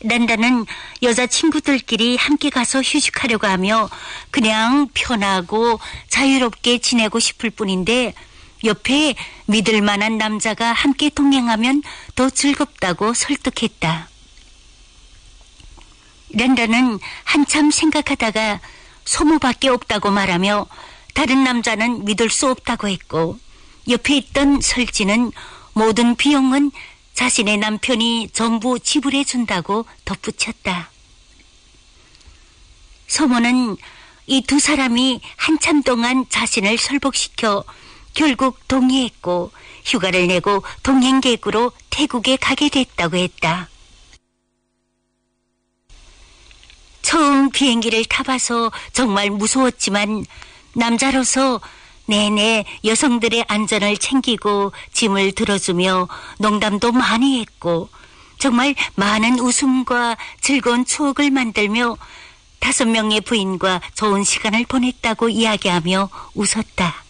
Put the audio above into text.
란다는 여자친구들끼리 함께 가서 휴식하려고 하며 그냥 편하고 자유롭게 지내고 싶을 뿐인데 옆에 믿을 만한 남자가 함께 동행하면 더 즐겁다고 설득했다. 란다는 한참 생각하다가 소모밖에 없다고 말하며 다른 남자는 믿을 수 없다고 했고 옆에 있던 설지는 모든 비용은 자신의 남편이 전부 지불해 준다고 덧붙였다. 소모는 이 두 사람이 한참 동안 자신을 설복시켜 결국 동의했고 휴가를 내고 동행객으로 태국에 가게 됐다고 했다. 처음 비행기를 타봐서 정말 무서웠지만 남자로서 내내 여성들의 안전을 챙기고 짐을 들어주며 농담도 많이 했고 정말 많은 웃음과 즐거운 추억을 만들며 5명의 부인과 좋은 시간을 보냈다고 이야기하며 웃었다.